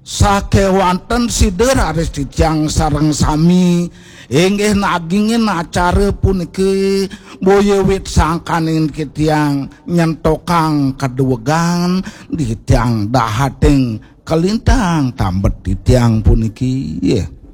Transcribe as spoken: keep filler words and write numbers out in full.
sakewanten sider ares titiang sareng sami inggih nagingin acara puniki boye wit sangkanin kitiang nyentokang kaduwegan di tiang dahating kelintang tambet di tiang puniki yeah.